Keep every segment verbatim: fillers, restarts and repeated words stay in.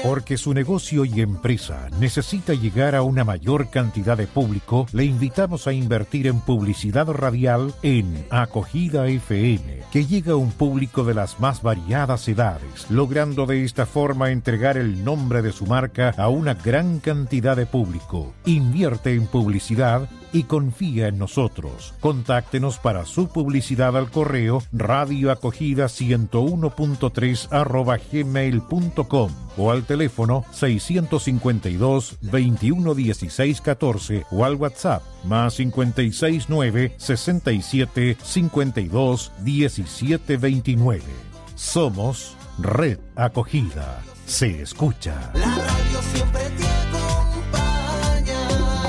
Porque su negocio y empresa necesita llegar a una mayor cantidad de público, le invitamos a invertir en publicidad radial en Acogida F M, que llega a un público de las más variadas edades, logrando de esta forma entregar el nombre de su marca a una gran cantidad de público. Invierte en publicidad y confía en nosotros. Contáctenos para su publicidad al correo radioacogida ciento uno punto tres arroba gmail punto com o al teléfono seiscientos cincuenta y dos, veintiuno dieciséis catorce o al WhatsApp más cincuenta y seis nueve, sesenta y siete, cincuenta y dos, diecisiete veintinueve. Somos Red Acogida. Se escucha. La radio siempre te acompaña.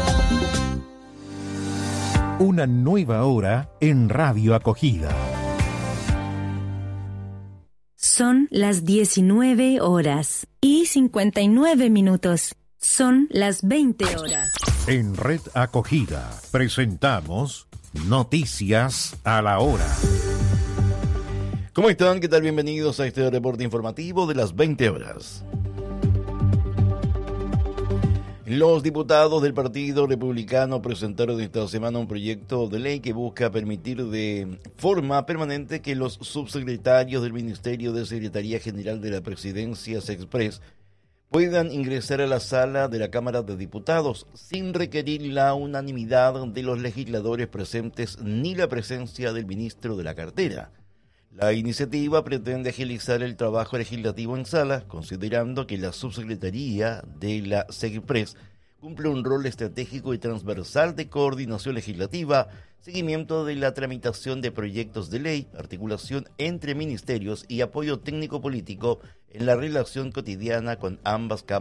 Una nueva hora en Radio Acogida. Son las diecinueve horas y cincuenta y nueve minutos. Son las veinte horas. En Red Acogida presentamos Noticias a la Hora. ¿Cómo están? ¿Qué tal? Bienvenidos a este reporte informativo de las veinte horas. Los diputados del Partido Republicano presentaron esta semana un proyecto de ley que busca permitir de forma permanente que los subsecretarios del Ministerio de Secretaría General de la Presidencia, SECPRES, puedan ingresar a la sala de la Cámara de Diputados sin requerir la unanimidad de los legisladores presentes ni la presencia del ministro de la cartera. La iniciativa pretende agilizar el trabajo legislativo en sala, considerando que la subsecretaría de la SECPRES cumple un rol estratégico y transversal de coordinación legislativa, seguimiento de la tramitación de proyectos de ley, articulación entre ministerios y apoyo técnico-político en la relación cotidiana con ambas cámaras